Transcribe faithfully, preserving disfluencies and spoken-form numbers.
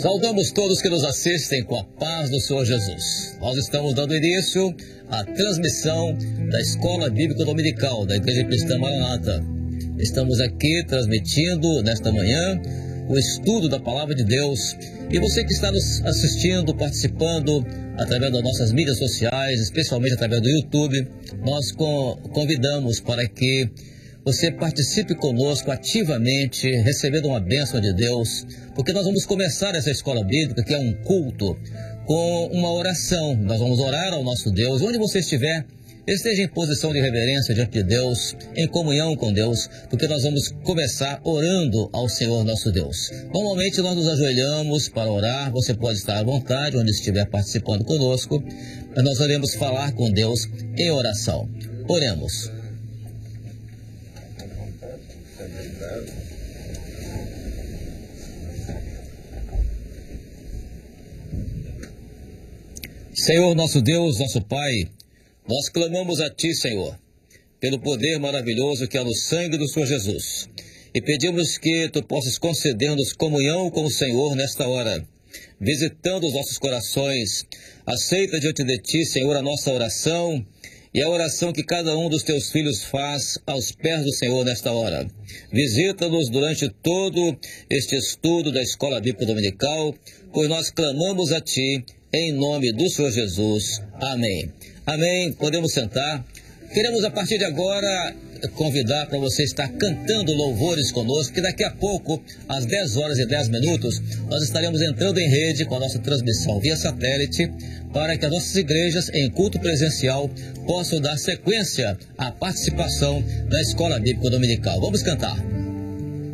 Saudamos todos que nos assistem com a paz do Senhor Jesus. Nós estamos dando início à transmissão da Escola Bíblica Dominical da Igreja Cristã Maranata. Estamos aqui transmitindo nesta manhã o estudo da Palavra de Deus. E você que está nos assistindo, participando através das nossas mídias sociais, especialmente através do YouTube, nós convidamos para que você participe conosco ativamente, recebendo uma bênção de Deus, porque nós vamos começar essa escola bíblica, que é um culto, com uma oração. Nós vamos orar ao nosso Deus. Onde você estiver, esteja em posição de reverência diante de Deus, em comunhão com Deus, porque nós vamos começar orando ao Senhor nosso Deus. Normalmente nós nos ajoelhamos para orar, você pode estar à vontade onde estiver participando conosco, mas nós iremos falar com Deus em oração. Oremos. Senhor nosso Deus, nosso Pai, nós clamamos a Ti, Senhor, pelo poder maravilhoso que há no sangue do Senhor Jesus, e pedimos que Tu possas conceder-nos comunhão com o Senhor nesta hora, visitando os nossos corações. Aceita diante de Ti, Senhor, a nossa oração e a oração que cada um dos Teus filhos faz aos pés do Senhor nesta hora. Visita-nos durante todo este estudo da Escola Bíblica Dominical, pois nós clamamos a Ti, em nome do Senhor Jesus. Amém. Amém. Podemos sentar. Queremos, a partir de agora, convidar para você estar cantando louvores conosco, que daqui a pouco, às dez horas e dez minutos, nós estaremos entrando em rede com a nossa transmissão via satélite, para que as nossas igrejas, em culto presencial, possam dar sequência à participação da Escola Bíblica Dominical. Vamos cantar.